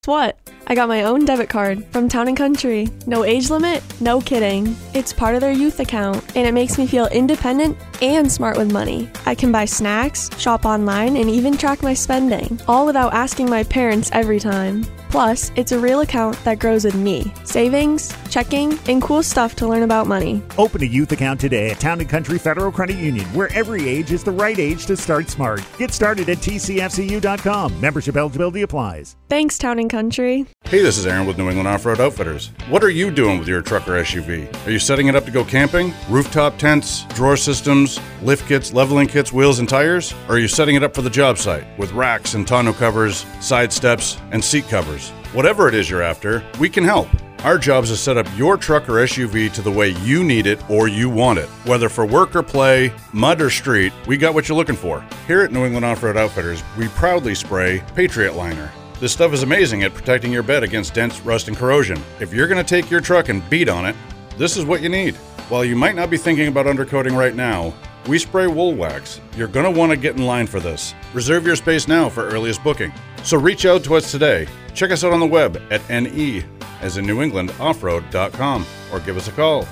What? I got my own debit card from Town & Country. No age limit, no kidding. It's part of their youth account, and it makes me feel independent and smart with money. I can buy snacks, shop online, and even track my spending, all without asking my parents every time. Plus, it's a real account that grows with me. Savings, checking, and cool stuff to learn about money. Open a youth account today at Town & Country Federal Credit Union, where every age is the right age to start smart. Get started at tcfcu.com. Membership eligibility applies. Thanks, Town & Country. Hey, this is Aaron with New England Off-Road Outfitters. What are you doing with your truck or SUV? Are you setting it up to go camping? Rooftop tents, drawer systems, lift kits, leveling kits, wheels, and tires? Or are you setting it up for the job site with racks and tonneau covers, side steps, and seat covers? Whatever it is you're after, we can help. Our job is to set up your truck or SUV to the way you need it or you want it. Whether for work or play, mud or street, we got what you're looking for. Here at New England Off-Road Outfitters, we proudly spray Patriot Liner. This stuff is amazing at protecting your bed against dents, rust, and corrosion. If you're going to take your truck and beat on it, this is what you need. While you might not be thinking about undercoating right now, we spray wool wax. You're going to want to get in line for this. Reserve your space now for earliest booking. So reach out to us today. Check us out on the web at NE, as in New England Offroad.com, or give us a call,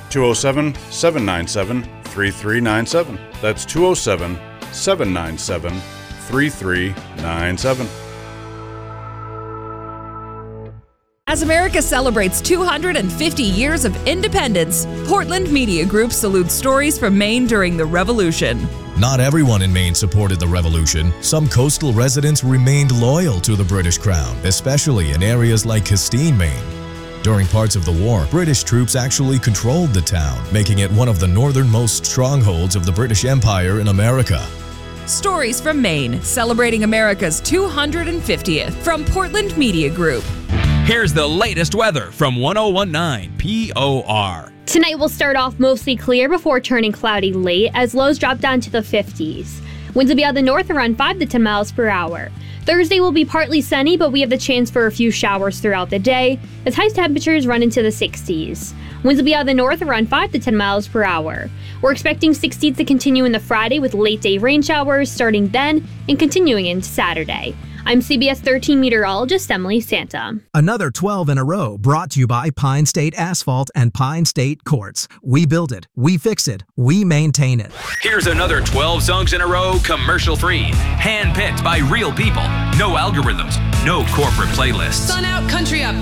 207-797-3397. That's 207-797-3397. As America celebrates 250 years of independence, Portland Media Group salutes stories from Maine during the Revolution. Not everyone in Maine supported the Revolution. Some coastal residents remained loyal to the British Crown, especially in areas like Castine, Maine. During parts of the war, British troops actually controlled the town, making it one of the northernmost strongholds of the British Empire in America. Stories from Maine, celebrating America's 250th from Portland Media Group. Here's the latest weather from 1019 POR. Tonight will start off mostly clear before turning cloudy late as lows drop down to the 50s. Winds will be out of the north around 5 to 10 miles per hour. Thursday will be partly sunny, but we have the chance for a few showers throughout the day as high temperatures run into the 60s. Winds will be out of the north around 5 to 10 miles per hour. We're expecting 60s to continue in the Friday with late day rain showers starting then and continuing into Saturday. I'm CBS 13 meteorologist Emily Santa. Another 12 in a row brought to you by Pine State Asphalt and Pine State Quartz. We build it, we fix it, we maintain it. Here's another 12 songs in a row, commercial-free. Hand-picked by real people. No algorithms, no corporate playlists. Sun out, country up.